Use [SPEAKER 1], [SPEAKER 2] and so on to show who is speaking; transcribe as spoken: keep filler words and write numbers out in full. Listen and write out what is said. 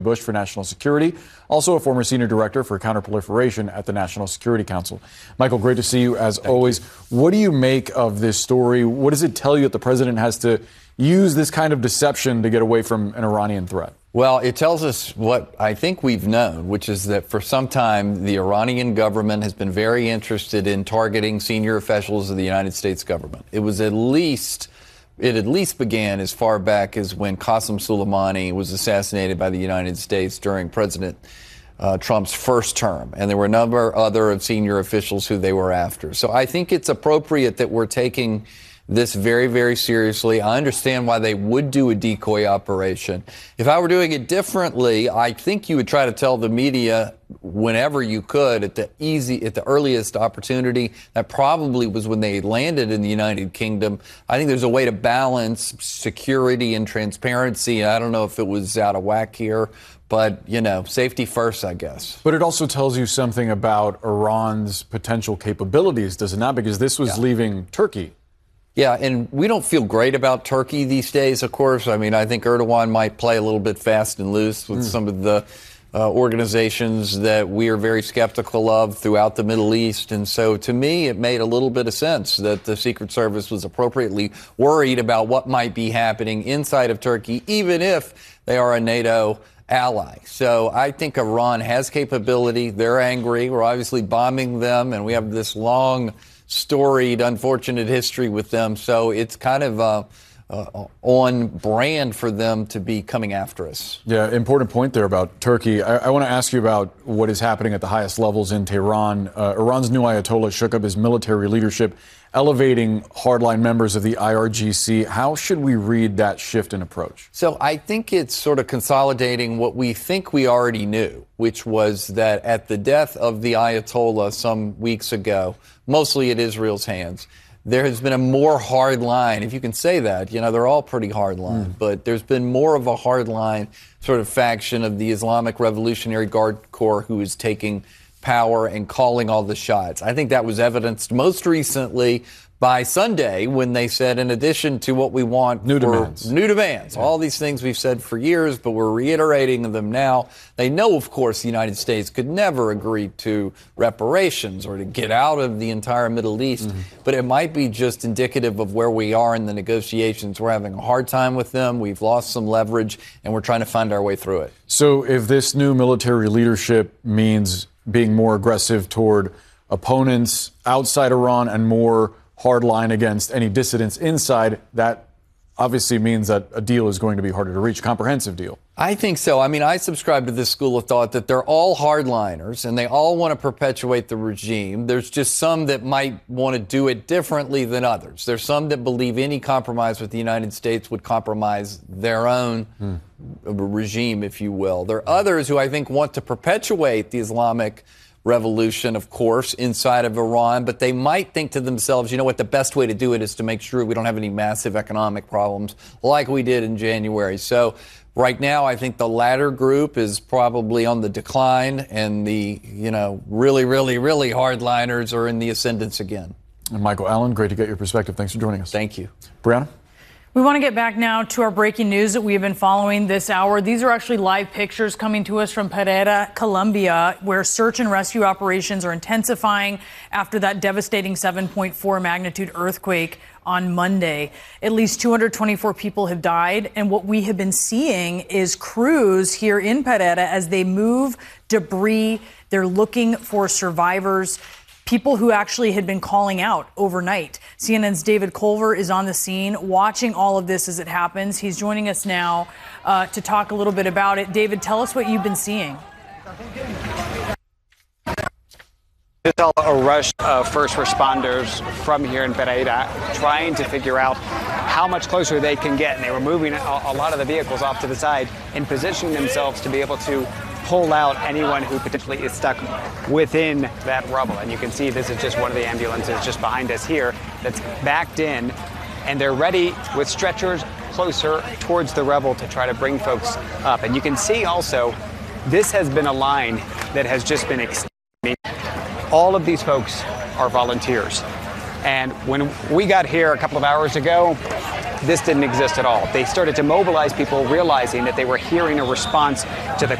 [SPEAKER 1] Bush for national security, also a former senior director for counterproliferation at the National Security Council. Michael, great to see you as Thank always. You. What do you make of this story? What does it tell you that the president has to use this kind of deception to get away from an Iranian threat?
[SPEAKER 2] Well, it tells us what I think we've known, which is that for some time, the Iranian government has been very interested in targeting senior officials of the United States government. It was at least It at least began as far back as when Qasem Soleimani was assassinated by the United States during President uh, Trump's first term. And there were a number other of senior officials who they were after. So I think it's appropriate that we're taking this very, very seriously. I understand why they would do a decoy operation. If I were doing it differently, I think you would try to tell the media whenever you could at the easy, at the earliest opportunity. That probably was when they landed in the United Kingdom. I think there's a way to balance security and transparency. I don't know if it was out of whack here, but, you know, safety first, I guess.
[SPEAKER 1] But it also tells you something about Iran's potential capabilities, does it not? Because this was yeah. leaving Turkey.
[SPEAKER 2] Yeah, and we don't feel great about Turkey these days, of course. I mean, I think Erdogan might play a little bit fast and loose with mm. some of the uh, organizations that we are very skeptical of throughout the Middle East. And so to me, it made a little bit of sense that the Secret Service was appropriately worried about what might be happening inside of Turkey, even if they are a NATO ally. So I think Iran has capability. They're angry. We're obviously bombing them, and we have this long storied, unfortunate history with them. So it's kind of uh, uh, on brand for them to be coming after us.
[SPEAKER 1] Yeah, important point there about Turkey. I, I want to ask you about what is happening at the highest levels in Tehran. Uh, Iran's new Ayatollah shook up his military leadership, elevating hardline members of the I R G C. How should we read that shift in approach?
[SPEAKER 2] So I think it's sort of consolidating what we think we already knew, which was that at the death of the Ayatollah some weeks ago, mostly at Israel's hands, there has been a more hard line, if you can say that. You know, they're all pretty hard line, mm. but there's been more of a hard line sort of faction of the Islamic Revolutionary Guard Corps who is taking power and calling all the shots. I think that was evidenced most recently by Sunday when they said, in addition to what we want,
[SPEAKER 1] new demands,
[SPEAKER 2] new demands, yeah. all these things we've said for years, but we're reiterating them now. They know, of course, the United States could never agree to reparations or to get out of the entire Middle East, mm-hmm. but it might be just indicative of where we are in the negotiations. We're having a hard time with them. We've lost some leverage, and we're trying to find our way through it.
[SPEAKER 1] So if this new military leadership means being more aggressive toward opponents outside Iran and more hard line against any dissidents inside, that obviously means that a deal is going to be harder to reach, a comprehensive deal.
[SPEAKER 2] I think so. I mean, I subscribe to this school of thought that they're all hardliners and they all want to perpetuate the regime. There's just some that might want to do it differently than others. There's some that believe any compromise with the United States would compromise their own hmm. regime, if you will. There are others who I think want to perpetuate the Islamic revolution, of course, inside of Iran, but they might think to themselves, you know what, the best way to do it is to make sure we don't have any massive economic problems like we did in January. So right now, I think the latter group is probably on the decline, and the, you know, really, really, really hardliners are in the ascendance again.
[SPEAKER 1] And Michael Allen, great to get your perspective. Thanks for joining us.
[SPEAKER 2] Thank you.
[SPEAKER 1] Brianna?
[SPEAKER 3] We want to get back now to our breaking news that we have been following this hour. These are actually live pictures coming to us from Pereira, Colombia, where search and rescue operations are intensifying after that devastating seven point four magnitude earthquake on Monday. At least two hundred twenty-four people have died. And what we have been seeing is crews here in Pereira as they move debris. They're looking for survivors, people who actually had been calling out overnight. C N N's David Culver is on the scene watching all of this as it happens. He's joining us now uh, to talk a little bit about it. David, tell us what you've been seeing.
[SPEAKER 4] It's all a rush of first responders from here in Pereira trying to figure out how much closer they can get. And they were moving a, a lot of the vehicles off to the side and positioning themselves to be able to pull out anyone who potentially is stuck within that rubble. And you can see this is just one of the ambulances just behind us here that's backed in, and they're ready with stretchers closer towards the rubble to try to bring folks up. And you can see also this has been a line that has just been extended. All of these folks are volunteers. And when we got here a couple of hours ago, this didn't exist at all. They started to mobilize people, realizing that they were hearing a response to the